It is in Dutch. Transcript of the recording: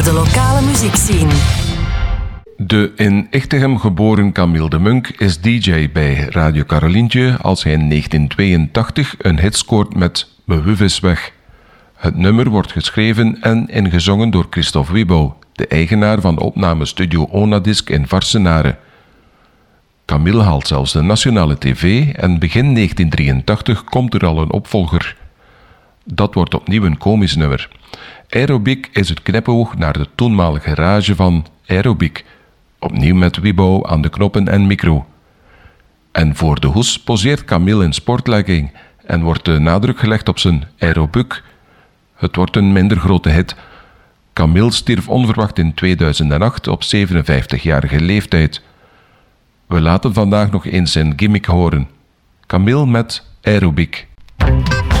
De lokale muziekscene. De in Echtegem geboren Camille de Munk is DJ bij Radio Carolientje als hij in 1982 een hit scoort met Me Wuf is weg. Het nummer wordt geschreven en ingezongen door Christophe Wibo, de eigenaar van opnamestudio Onadisc in Varsenaren. Camille haalt zelfs de nationale tv en begin 1983 komt er al een opvolger. Dat wordt opnieuw een komisch nummer. Aerobic is het knipoog naar de toenmalige rage van Aerobic, opnieuw met Wibo aan de knoppen en micro. En voor de hoes poseert Camille in sportlegging en wordt de nadruk gelegd op zijn Aerobic. Het wordt een minder grote hit. Camille stierf onverwacht in 2008 op 57-jarige leeftijd. We laten vandaag nog eens zijn gimmick horen. Camille met Aerobic.